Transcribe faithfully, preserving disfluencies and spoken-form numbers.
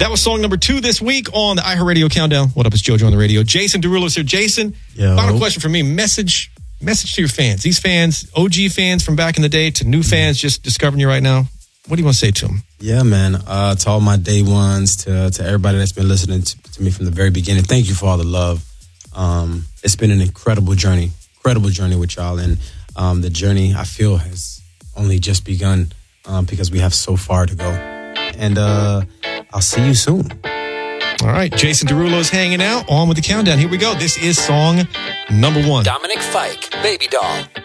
That was song number two this week on the iHeartRadio Countdown. What up, it's JoJo on the radio. Jason Derulo's here. Jason, Yo. Final question for me. Message message to your fans. These fans, O G fans from back in the day to new fans just discovering you right now. What do you want to say to them? Yeah, man. Uh, to all my day ones, to to everybody that's been listening to, to me from the very beginning, thank you for all the love. Um, it's been an incredible journey, incredible journey with y'all. And um, the journey, I feel, has only just begun um, because we have so far to go. And uh, I'll see you soon. All right, Jason Derulo's hanging out. On with the countdown. Here we go. This is song number one. Dominic Fike, Baby Doll.